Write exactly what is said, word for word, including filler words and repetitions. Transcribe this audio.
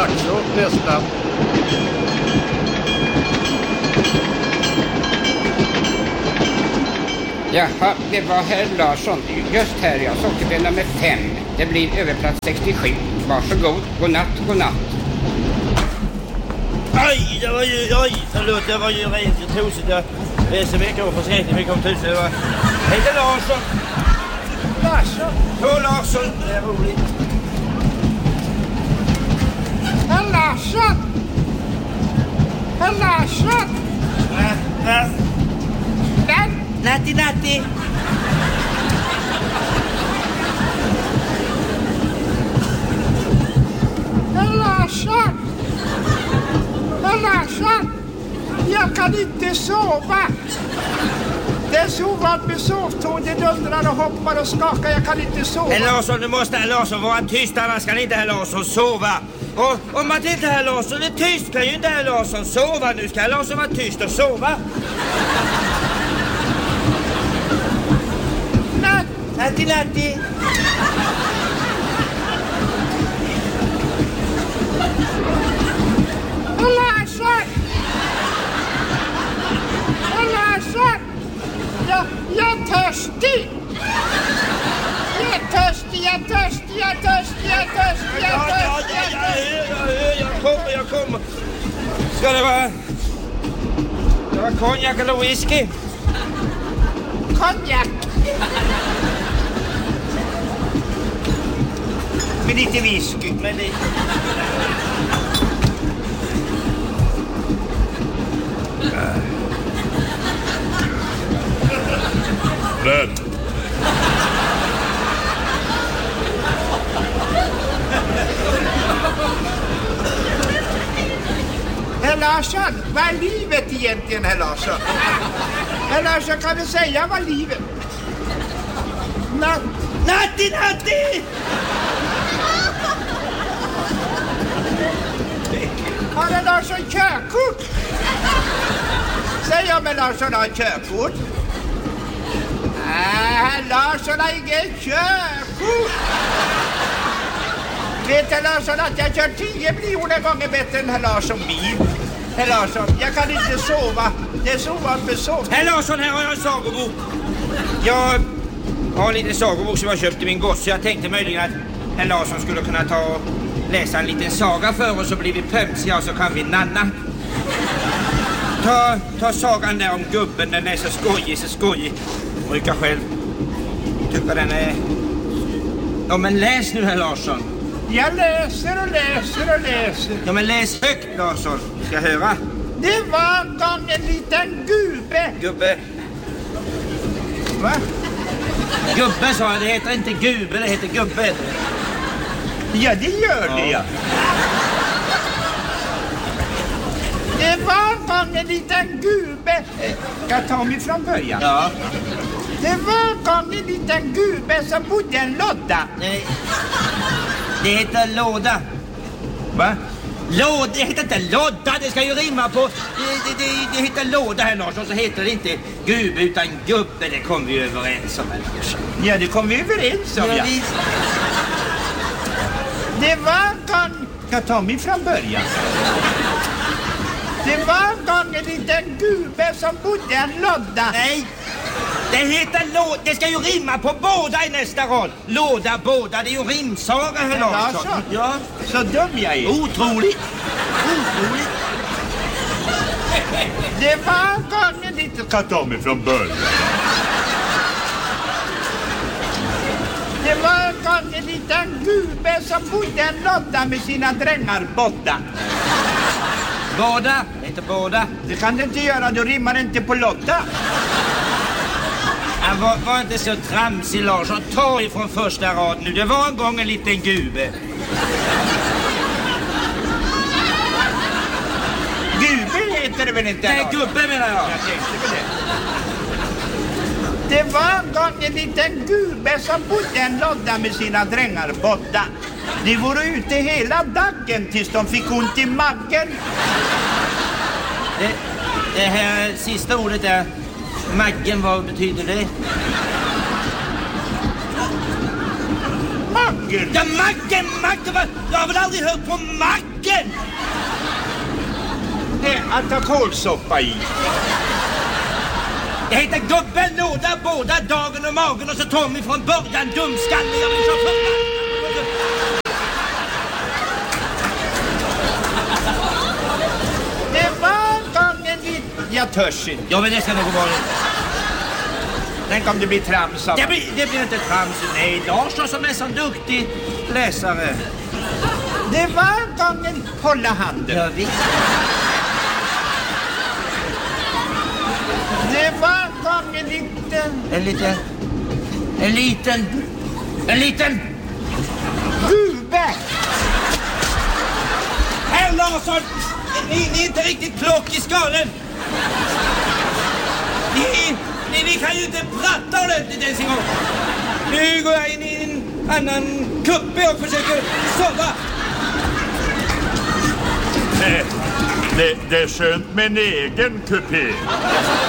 Taxo, nästa. Jaha, det var herr Larsson. Just här, jag sockerben nummer fem. Det blir överplats sextiosju. Varsågod. God natt, god natt. Aj, det var ju... Aj, förlåt, det var ju rent tosigt. Jag är så mycket och förskräckligt mycket om tusen. Det var... Heter Larsson. Larsson? Två Larsson. Det är roligt. Herr Larsson! Herr Larsson! Ja, ja. Den? Natti, natti. Herr Larsson! Herr Larsson! Jag kan inte sova. Det är så vad med sovton. Det dundrar och hoppar och skakar. Jag kan inte sova. Herr Larsson, du måste herr Larsson vara tyst. Annars kan inte herr Larsson sova. Och om man inte herr Larsson är tyst kan ju inte herr Larsson sova. Nu ska herr Larsson vara tyst och sova. Natt! Natti, natti. Herr Larsson! Herr Larsson! Jag, jag är törstig! Jag är törstig, jag är törstig, jag är törstig, jag är törstig, jag Ja, är ja, törstig, ja, jag är ja, törstig. ja, jag kommer, jag kommer. Ska det vara... Det var konjak eller whisky? Konjak! Med lite whisky. Men det... Röd. Herr Larsson, vad är livet egentligen, herr Larsson? Herr Larsson, kan du säga vad livet? Natt. Natti, natti! Har herr Larsson körkort? Säg om herr Larsson har körkort. Nej, herr Larsson har ingen körkort. Vet herr Larsson att jag kör tio miljoner gånger bättre än herr Larsson bil? Herr Larsson, jag kan inte sova. Det är så varför sov. Herr Larsson, här har jag en sagobok. Jag har en liten sagobok som jag köpt i min gosse. Jag tänkte möjligen att herr Larsson skulle kunna ta och läsa en liten saga för oss, så blir vi pömsiga och så kan vi nanna. Ta, ta sagan där om gubben, den är så skojig, så skojig. Brukar själv tycka den är... Ja, men läs nu, herr Larsson. Jag läser och läser och läser. Ja, men läs högt, Larsson. Ska jag höra? Det var en gång en liten gubbe. Gubbe. Va? Gubbe, sa jag. Det heter inte gubbe, det heter gubbe. Ja, det gör det, ja. Det var en gång en liten gubbe. Ska jag ta mig från början? Ja. Det var en gång en liten gubbe som bodde i en låda. Nej. Det heter låda. Va? Låda, det heter inte låda, det ska ju rimma på... Det, det, det, det heter låda, herr Larsson, så heter det inte gubbe utan gubbe. Det kom vi överens om, herr Larsson. Ja, det kom vi överens om, ja. Ja, vi... Det var en gång... Ska jag ta mig från början? Det var en gång en liten gubbe som bodde i en låda. Nej, det heter låda. Det ska ju rimma på båda i nästa rad. Låda, båda, det är ju rimsaga, herr Larsson. Larsson? Ja. Så dum jag är. Otroligt. Otroligt. Det var en gång en liten... Ska ta mig från början. Det var en gång en liten gubbe som bodde i en låda med sina drängar borta. Båda, det heter båda. Det kan du inte göra, du rimmar inte på låda. Han var, var inte så tramsig, Larsson. Ta ifrån första raden nu. Det var en gång en liten gubbe. Gubbe heter det väl inte? Nej, gubbe menar jag. Jag tänkte på det. Det var en gång en liten gubbe som bodde i en låda med sina drängar borta. De var ute hela dagen tills de fick ont i magen. Det, det här sista ordet är maggen, vad betyder det? Magen? Maggen. Ja, Maggen, Maggen, vad- jag har väl aldrig hört på Maggen? Det är att ha kålsoppa i. Jag heter Gubben, låda, båda, dagen och magen och så Tommy från början, dumskalle, jag vill köra Det var gången vi... Jag törs inte. Ja, men det ska nog gå bra. Tänk om det blir trams av... Det blir, det blir inte trams. Nej, Larsson som är så duktig läsare. Det var gången hålla handen. Ja, visst. Det var gången liten... En liten... En liten... En liten... Gube. Herr Larsson! Ni, ni är inte riktigt plock i skalen. Ni, ni, ni kan ju inte prata ordentligt ens en gång. Nu går jag in i en annan kuppe och försöker sova. Det, det, det är skönt med en egen kupé.